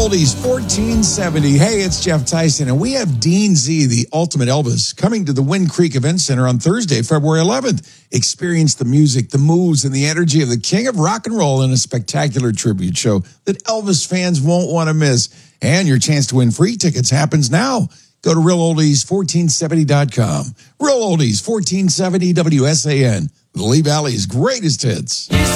Oldies 1470. Hey, it's Jeff Tyson, and we have Dean Z, the ultimate Elvis, coming to the Wind Creek Event Center on Thursday, February 11th. Experience the music, the moves, and the energy of the king of rock and roll in a spectacular tribute show that Elvis fans won't want to miss. And your chance to win free tickets happens now. Go to realoldies1470.com. Real Oldies 1470 WSAN, the Lee Valley's greatest hits.